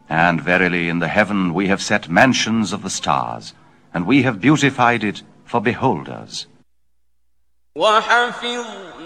And verily in the heaven we have set mansions of the stars, and we have beautified it for beholders. وَحَفِظْنَاهَا